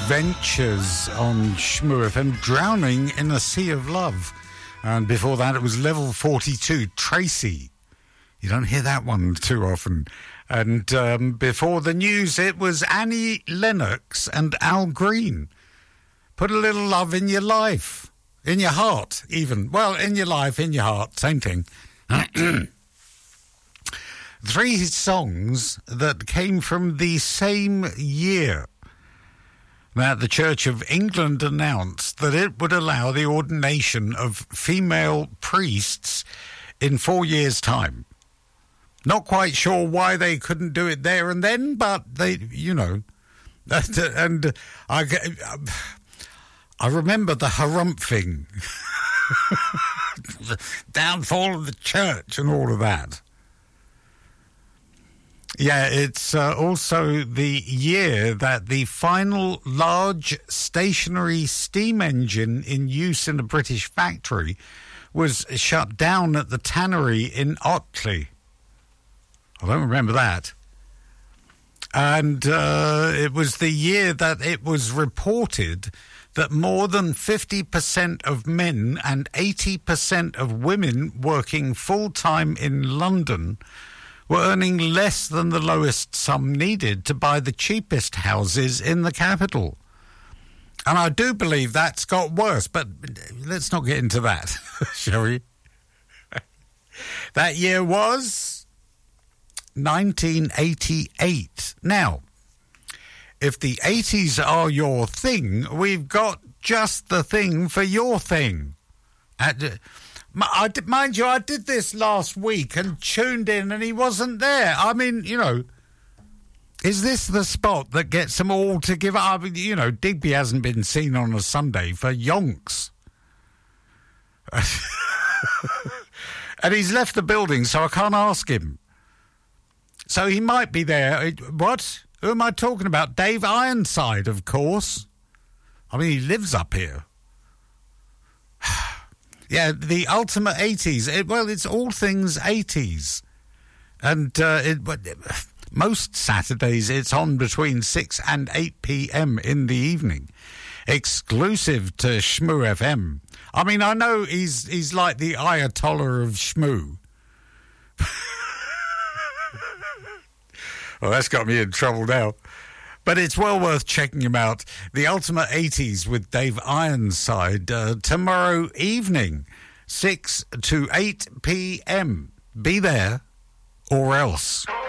Adventures on Shmoo FM, Drowning in a Sea of Love. And before that, it was Level 42, Tracy. You don't hear that one too often. And before the news, it was Annie Lennox and Al Green. Put a little love in your life. In your heart, even. Well, in your life, in your heart, same thing. 3 songs that came from the same year that the Church of England announced that it would allow the ordination of female priests in 4 years' time. Not quite sure why they couldn't do it there and then, but they, you know. And I remember the harumphing, the downfall of the church and all of that. Yeah, it's also the year that the final large stationary steam engine in use in a British factory was shut down at the tannery in Otley. I don't remember that. And it was the year that it was reported that more than 50% of men and 80% of women working full-time in London were earning less than the lowest sum needed to buy the cheapest houses in the capital. And I do believe that's got worse, but let's not get into that, shall we? That year was 1988. Now, if the 80s are your thing, we've got just the thing for your thing. Mind you, I did this last week and tuned in and he wasn't there. I mean, you know, is this the spot that gets them all to give up? You know, Digby hasn't been seen on a Sunday for yonks. And he's left the building, so I can't ask him. So he might be there. What? Who am I talking about? Dave Ironside, of course. I mean, he lives up here. Yeah, the ultimate 80s. It's all things 80s. And most Saturdays it's on between 6 and 8 p.m. in the evening. Exclusive to Shmoo FM. I mean, I know he's like the Ayatollah of Shmoo. Well, that's got me in trouble now. But it's well worth checking him out. The Ultimate 80s with Dave Ironside tomorrow evening, 6 to 8 p.m. Be there or else.